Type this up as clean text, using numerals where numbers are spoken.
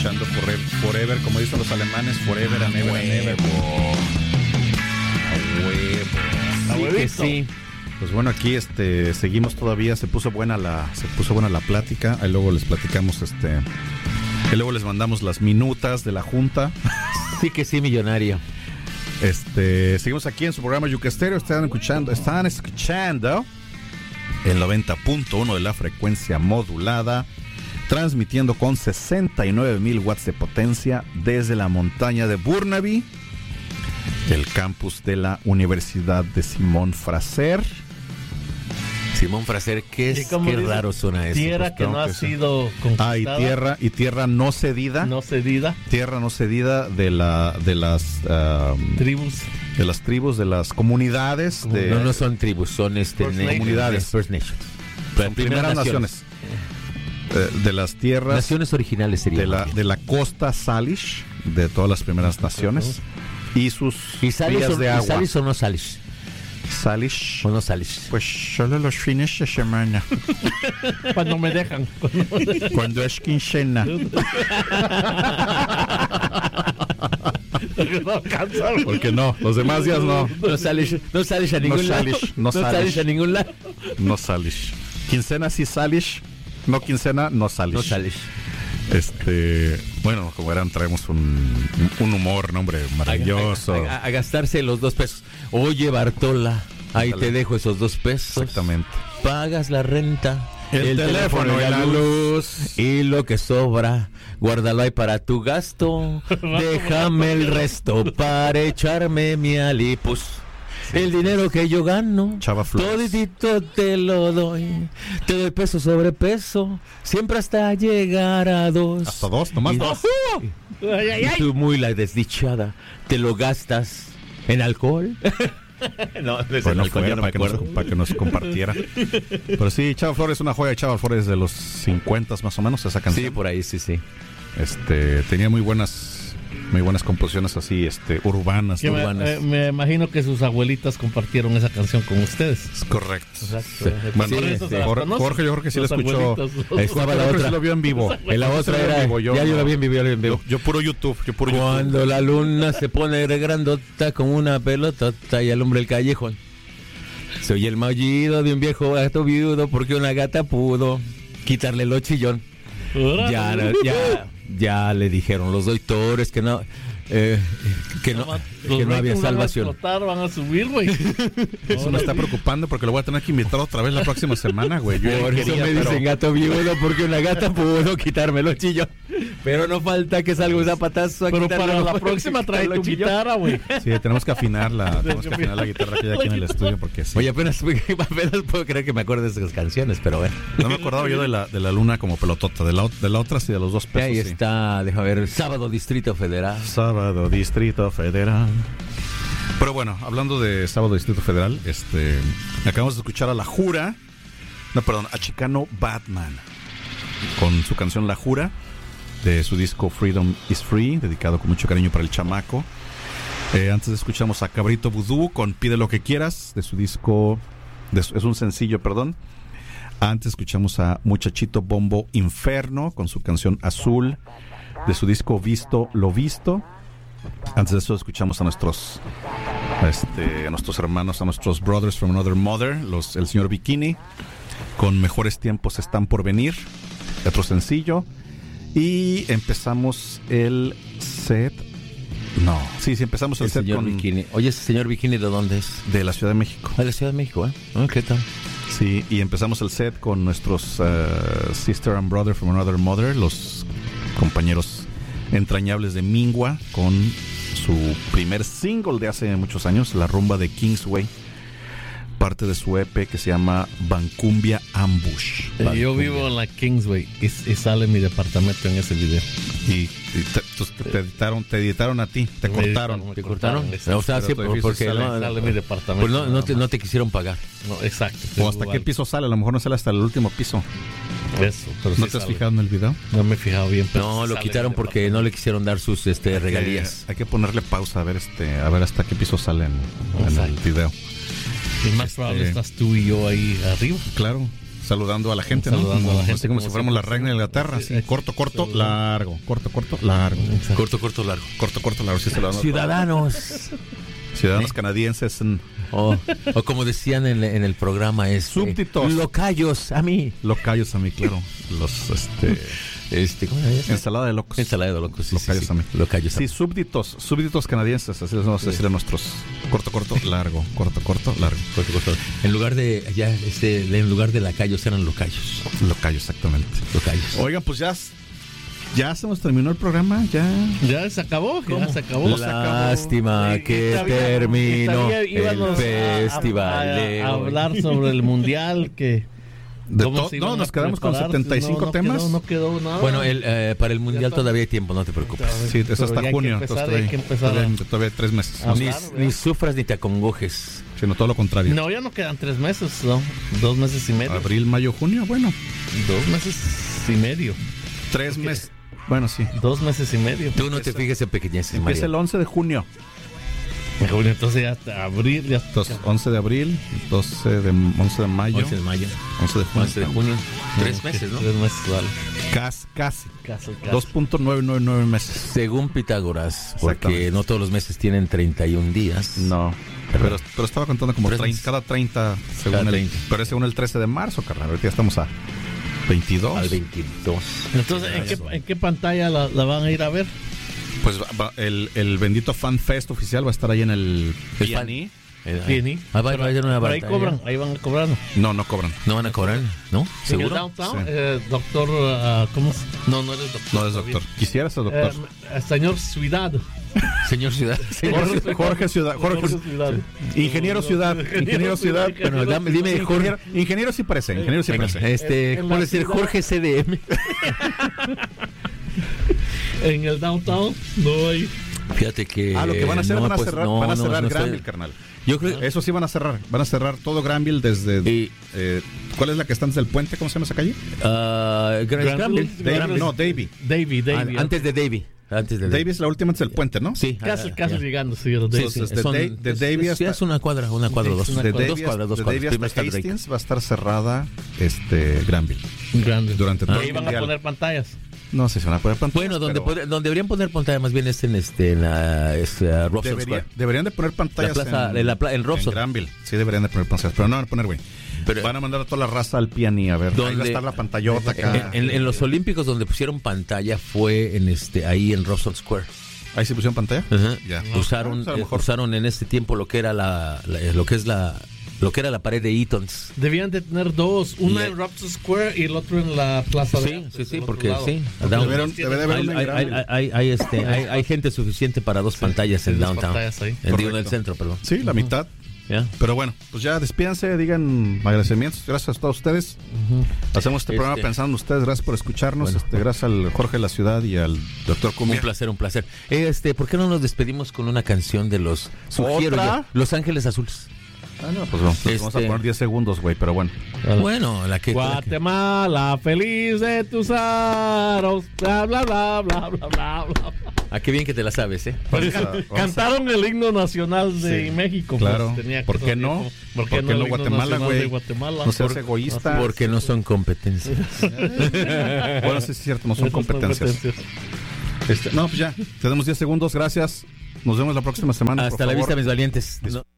escuchando Forever, como dicen los alemanes, Forever and Ever and Ever. A huevo. Sí que sí. Pues bueno, aquí seguimos todavía, se puso buena la plática, ahí luego les platicamos y luego les mandamos las minutas de la junta. Sí que sí, millonario. Seguimos aquí en su programa Yuca Estéreo, están escuchando el 90.1 de la frecuencia modulada, transmitiendo con 69,000 watts de potencia desde la montaña de Burnaby, el campus de la Universidad de Simón Fraser. Simón Fraser, qué raro suena eso. Tierra pues, que no ha sido conquistada. Y tierra no cedida. No cedida. Tierra no cedida de las tribus. De las tribus, de las comunidades. No son tribus, son comunidades. First Nations. Primeras naciones. De las tierras. Naciones originales serían. De la costa Salish, de todas las primeras naciones. Y sus vías de agua. ¿Y Salish o no Salish? ¿Salish? ¿O no Salish? Pues solo los fines de semana. Cuando me dejan. Cuando es quincena. Porque no, los demás días no. No sales a ningún lado. No sales a ningún lado. No sales. Quincena sí sales. No quincena, no sales. No sales. Bueno, como verán, traemos un humor, ¿no, hombre? Maravilloso. A gastarse los 2 pesos. Oye, Bartola, ahí te dejo esos 2 pesos. Exactamente. Pagas la renta, el teléfono y la luz. Y lo que sobra, guárdalo ahí para tu gasto. Déjame el resto para echarme mi alipus. Sí. El dinero que yo gano, toditito te lo doy. Te doy peso sobre peso, siempre hasta llegar a 2. Hasta 2, nomás 2. Y tú, muy la desdichada, te lo gastas en alcohol. No, bueno, alcohol, ya no para que nos compartiera. Pero sí, Chava Flores, una joya de Chava Flores de los 50 más o menos, esa canción. Sí, por ahí, sí. Tenía muy buenas composiciones así, urbanas. Me imagino que sus abuelitas compartieron esa canción con ustedes. Es correcto. Exacto. Bueno, Jorge, yo creo que sí la escuchó. Estaba la otra. Sí lo vio en vivo. La otra era. Yo la vi en vivo. Yo puro YouTube. Cuando la luna se pone grandota con una pelotota y alumbra el callejón. Se oye el maullido de un viejo gato viudo porque una gata pudo quitarle lo chillón. Ya le dijeron los doctores que no había salvación. Van a subir, güey. Eso me está preocupando porque lo voy a tener que invitar otra vez la próxima semana, güey. Por eso me dicen gato viudo porque una gata pudo quitarme los chillos. Pero no falta que salga un zapatazo a pero quitarme. Para la próxima trae tu guitarra, güey. Sí, tenemos que afinar la guitarra que hay aquí en el estudio porque sí. Oye, apenas puedo creer que me acuerdo de esas canciones, pero bueno. No me acordaba yo de la luna como pelotota, de la otra sí, de los 2 pesos. Ahí está, déjame ver, Sábado Distrito Federal. Sábado Distrito Federal. Pero bueno, hablando de Sábado Distrito Federal, acabamos de escuchar a Chicano Batman con su canción La Jura de su disco Freedom is Free, dedicado con mucho cariño para el chamaco. Antes escuchamos a Cabrito Vudú con Pide lo que quieras, de su disco, es un sencillo, perdón. Antes escuchamos a Muchachito Bombo Inferno con su canción Azul, de su disco Visto lo Visto. Antes de eso escuchamos a nuestros hermanos, a nuestros brothers from another mother, el señor Bikini, con Mejores tiempos están por venir, otro sencillo. Y empezamos el set. Empezamos el set señor con Bikini. Oye, ese señor Bikini, ¿de dónde es? De la Ciudad de México. De la Ciudad de México, ¿qué tal? Sí, y empezamos el set con nuestros Sister and Brother from Another Mother, los compañeros entrañables de Mingua, con su primer single de hace muchos años, La Rumba de Kingsway, parte de su EP que se llama Bancumbia Ambush. Yo vivo en la Kingsway y sale mi departamento en ese video. Y te editaron a ti, te cortaron. ¿Te cortaron? O sea, sí, porque sale mi departamento. Pues no te quisieron pagar. No, exacto. O hasta qué piso sale, a lo mejor no sale hasta el último piso. Eso, pero ¿No te has fijado en el video? No me he fijado bien. No, lo quitaron porque no le quisieron dar sus regalías. Hay que ponerle pausa a ver hasta qué piso sale en el video. Y más probable estás tú y yo ahí arriba. Claro. saludando a la gente, ¿no? Saludando a la gente, así como si fuéramos la reina de Inglaterra, así, corto, largo, corto, largo. Corto, largo. Corto, largo, sí, saludando. Ciudadanos canadienses. O como decían en el programa, súbditos. Locayos a mí, claro. Los, ¿cómo se llama? Ensalada de locos. Locayos a mí. Locayos. Sí, súbditos canadienses, así les vamos a decir a nuestros. Corto, largo. Corto, largo. En lugar de en lugar de lacayos eran locayos. Locayos, exactamente. Locayos. Oigan, pues ya se nos terminó el programa, ya se acabó. Lástima que terminó el festival. A hablar sobre el mundial que nos quedamos con 75 temas. No quedó nada. Bueno, para el mundial todavía hay tiempo, no te preocupes. Sí, eso hasta junio. Hay que empezar todavía 3 meses. Ni sufras ni te acongojes. Sino todo lo contrario. No, ya no quedan 3 meses, ¿no? 2 meses y medio. Abril, mayo, junio, bueno. 2 meses y medio. 3 meses. Bueno, sí. 2 meses y medio. Tú no te fijes en pequeñeces, Mario. Empieza el 11 de junio. Entonces ya hasta abril. Entonces, 11 de abril, 11 de mayo. 11 de mayo. 11 de junio. 11 de junio. 3 meses, ¿no? 3 meses, vale. Casi. 2.999 meses. Según Pitágoras, porque no todos los meses tienen 31 días. No. Pero estaba contando como 30, cada 30 según pero es según el 13 de marzo, carnal. Ahorita ya estamos a 22. Al 22. Entonces, ¿en qué pantalla la van a ir a ver? Pues el bendito Fan Fest oficial va a estar ahí en el PNI. Ahí cobran, ahí van cobrando. No cobran. ¿No van a cobrar? ¿No? ¿Seguro? En el downtown, doctor, ¿cómo es? No eres doctor. No eres doctor. Quisiera ser doctor. Señor Ciudad. Señor Ciudad. Jorge Ciudad. Ingeniero Ciudad. Bueno, dime, Jorge. Ingeniero sí parece. ¿Cómo decir Jorge CDM? En el downtown no hay. Fíjate que. Lo que van a hacer, van a cerrar Granville, carnal. Yo creo eso sí van a cerrar. Van a cerrar todo Granville desde. ¿Cuál es la que está antes del puente? ¿Cómo se llama esa calle? Granville. No, Davie. Antes de Davie. Davie es la última antes del puente, ¿no? Sí. Casi llegando, sí. De Davie hasta. Sí, es una cuadra o dos. De Davie hasta Hastings va a estar cerrada Granville. Durante todo el mundial. Ahí van a poner pantallas. No sé si van a poner pantallas. Bueno, donde deberían poner pantalla más bien es en Robson Square. Deberían de poner pantallas en Robson. En Granville. Sí, deberían de poner pantallas, pero no van a poner, güey. Van a mandar a toda la raza al PNI a ver. Ahí va a estar la pantallota acá. En los Olímpicos donde pusieron pantalla fue ahí en Robson Square. ¿Ahí se pusieron pantalla? Uh-huh. Ya. Usaron en este tiempo lo que era lo que era la pared de Eaton's. Debían de tener dos, una en Robson Square y el otro en la plaza de Sí, porque sí. Hay gente suficiente para dos pantallas en downtown. En el centro, perdón. Sí, la mitad. Yeah. Pero bueno, pues ya despídanse, digan agradecimientos. Gracias a todos ustedes. Hacemos este programa pensando en ustedes. Gracias por escucharnos. Bueno. Gracias al Jorge de la Ciudad y al Dr. Cumbia. Un placer. ¿Por qué no nos despedimos con una canción de los Los Ángeles Azules? No, pues vamos a poner 10 segundos, güey, pero bueno. Bueno, la que... Guatemala, feliz de tus aros, bla, bla, bla, bla, bla, bla, bla. Qué bien que te la sabes, ¿eh? Cantaron el himno nacional de México. Claro. Pues, ¿por qué no? ¿Por qué no Guatemala, güey? No seas egoísta. Porque no son competencias. Bueno, sí es cierto, no son competencias. No, pues ya. Tenemos 10 segundos, gracias. Nos vemos la próxima semana. Hasta la vista, mis valientes.